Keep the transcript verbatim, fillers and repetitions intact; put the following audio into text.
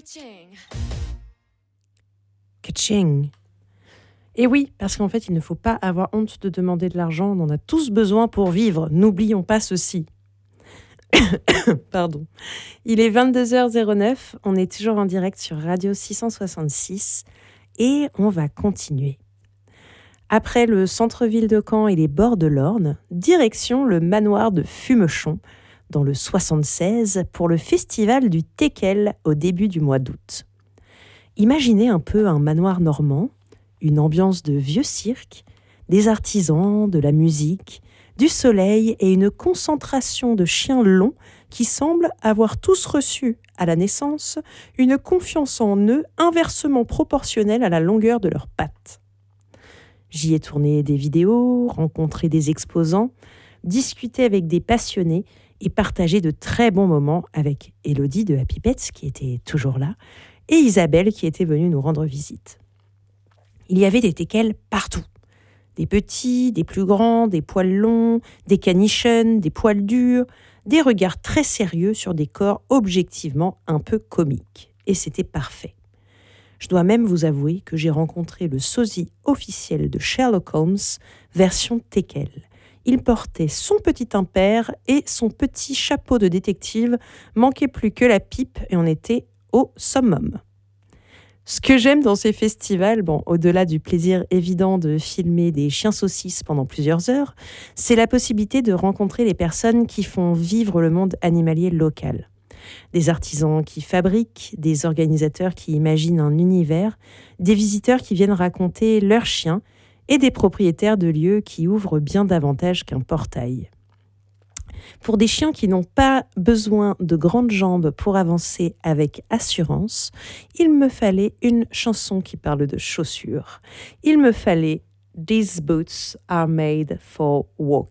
Ka-ching. Et oui, parce qu'en fait, il ne faut pas avoir honte de demander de l'argent. On en a tous besoin pour vivre. N'oublions pas ceci. Pardon. Il est vingt-deux heures zéro neuf. On est toujours en direct sur Radio six cent soixante-six. Et on va continuer. Après le centre-ville de Caen et les bords de l'Orne, direction le manoir de Fumechon, dans le soixante-seize, pour le festival du Teckel au début du mois d'août. Imaginez un peu un manoir normand, une ambiance de vieux cirque, des artisans, de la musique, du soleil et une concentration de chiens longs qui semblent avoir tous reçu, à la naissance, une confiance en eux inversement proportionnelle à la longueur de leurs pattes. J'y ai tourné des vidéos, rencontré des exposants, discuté avec des passionnés et partagé de très bons moments avec Élodie de Happy Pets, qui était toujours là, et Isabelle, qui était venue nous rendre visite. Il y avait des teckels partout. Des petits, des plus grands, des poils longs, des caniches, des poils durs, des regards très sérieux sur des corps objectivement un peu comiques. Et c'était parfait. Je dois même vous avouer que j'ai rencontré le sosie officiel de Sherlock Holmes, version teckel. Il portait son petit impair et son petit chapeau de détective, manquait plus que la pipe et on était au summum. Ce que j'aime dans ces festivals, bon, au-delà du plaisir évident de filmer des chiens saucisses pendant plusieurs heures, c'est la possibilité de rencontrer les personnes qui font vivre le monde animalier local. Des artisans qui fabriquent, des organisateurs qui imaginent un univers, des visiteurs qui viennent raconter leurs chiens et des propriétaires de lieux qui ouvrent bien davantage qu'un portail. Pour des chiens qui n'ont pas besoin de grandes jambes pour avancer avec assurance, il me fallait une chanson qui parle de chaussures. Il me fallait « These boots are made for walking ».